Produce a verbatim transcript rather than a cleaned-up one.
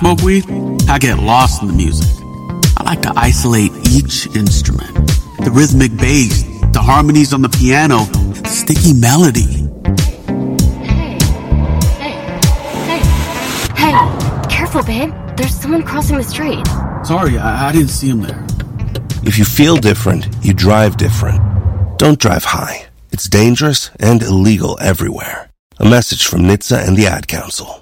Smoke weed? I get lost in the music. I like to isolate each instrument. The rhythmic bass, the harmonies on the piano, the sticky melody. Hey, hey, hey, hey, careful, babe. There's someone crossing the street. Sorry, I, I didn't see him there. If you feel different, you drive different. Don't drive high. It's dangerous and illegal everywhere. A message from N H T S A and the Ad Council.